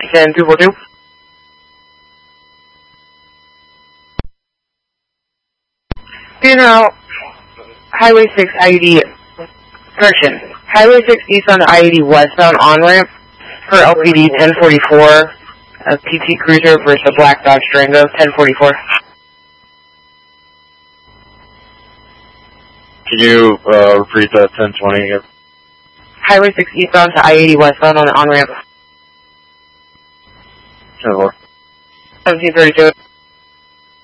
10-242. Funeral, Highway 6 IED, correction, Highway 6 east on the IED westbound on-ramp for LPD 1044, a PT Cruiser versus a Black Dodge Durango, 1044. Can you repeat that 1020 again? Highway 6 eastbound to I-80 westbound on the on-ramp. 10-4. 1732.